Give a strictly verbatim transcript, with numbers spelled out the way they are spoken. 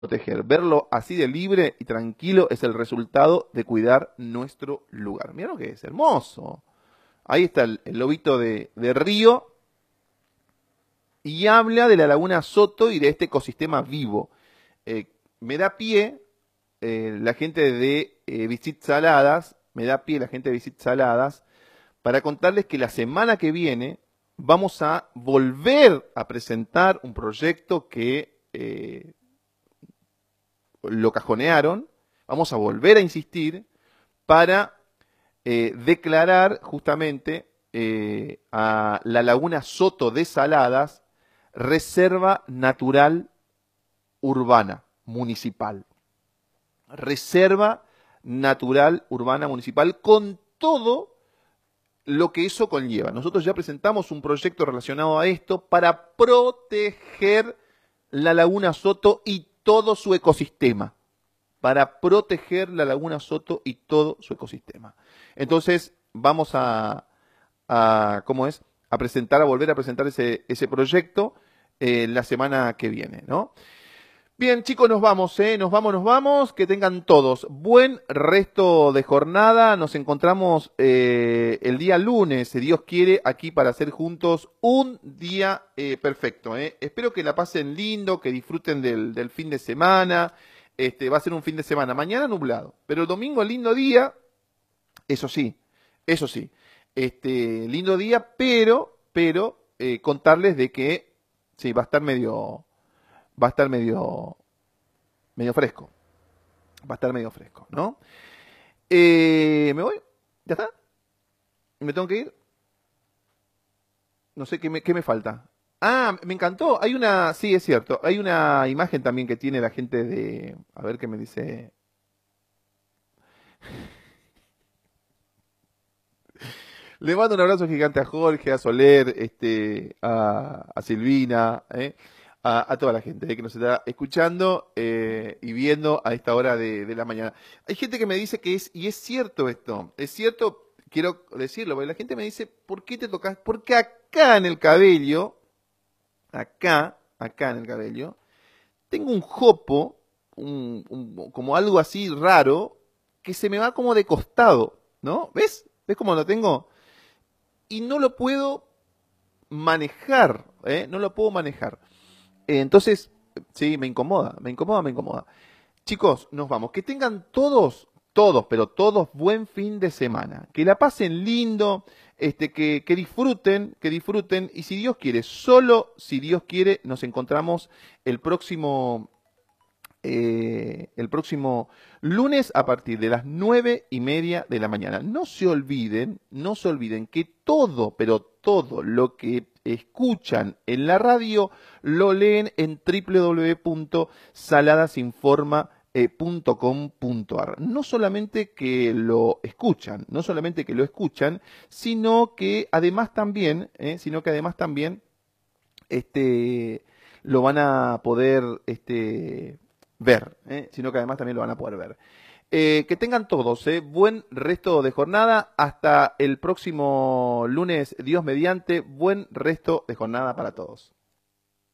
proteger. Verlo así de libre y tranquilo es el resultado de cuidar nuestro lugar. Mira lo que es, hermoso. Ahí está el, el lobito de, de Río y habla de la laguna Soto y de este ecosistema vivo. Eh, me da pie eh, la gente de eh, Visit Saladas, me da pie la gente de Visit Saladas para contarles que la semana que viene vamos a volver a presentar un proyecto que eh, lo cajonearon, vamos a volver a insistir para eh, declarar justamente eh, a la laguna Soto de Saladas reserva natural urbana municipal. Reserva natural urbana municipal con todo lo que eso conlleva. Nosotros ya presentamos un proyecto relacionado a esto para proteger la laguna Soto y todo su ecosistema. Para proteger la laguna Soto y todo su ecosistema. Entonces, vamos a, a ¿cómo es? A presentar, a volver a presentar ese, ese proyecto eh, la semana que viene, ¿no? Bien, chicos, nos vamos, ¿eh? Nos vamos, nos vamos. Que tengan todos buen resto de jornada. Nos encontramos eh, el día lunes, si Dios quiere, aquí para hacer juntos un día eh, perfecto, ¿eh? Espero que la pasen lindo, que disfruten del, del fin de semana. Este, va a ser un fin de semana. Mañana nublado, pero el domingo lindo día. Eso sí, eso sí. Este, lindo día, pero, pero eh, contarles de que sí, va a estar medio... va a estar medio, medio fresco. Va a estar medio fresco, ¿no? Eh, ¿Me voy? ¿Ya está? ¿Me tengo que ir? No sé qué me, qué me falta. Ah, me encantó. Hay una, sí, es cierto. Hay una imagen también que tiene la gente de... A ver qué me dice... Le mando un abrazo gigante a Jorge, a Soler, este, a, a Silvina, ¿eh? a, a toda la gente eh, que nos está escuchando eh, y viendo a esta hora de, de la mañana. Hay gente que me dice que es, y es cierto esto, es cierto, quiero decirlo, porque la gente me dice, ¿por qué te tocas? Porque acá en el cabello, acá, acá en el cabello, tengo un jopo, un, un, como algo así raro, que se me va como de costado, ¿no? ¿Ves? ¿Ves cómo lo tengo? Y no lo puedo manejar, ¿eh? No lo puedo manejar. Eh, entonces, sí, me incomoda, me incomoda, me incomoda. Chicos, nos vamos. Que tengan todos, todos, pero todos buen fin de semana. Que la pasen lindo, este, que, que disfruten, que disfruten. Y si Dios quiere, solo si Dios quiere, nos encontramos el próximo... Eh, el próximo lunes a partir de las nueve y media de la mañana. No se olviden, no se olviden que todo, pero todo lo que escuchan en la radio lo leen en doble u doble u doble u punto saladasinforma punto com punto a r. No solamente que lo escuchan, no solamente que lo escuchan, sino que además también, eh, sino que además también, este, lo van a poder, este, ver, ¿eh? Sino que además también lo van a poder ver. Eh, que tengan todos ¿eh? Buen resto de jornada. Hasta el próximo lunes, Dios mediante. Buen resto de jornada para todos.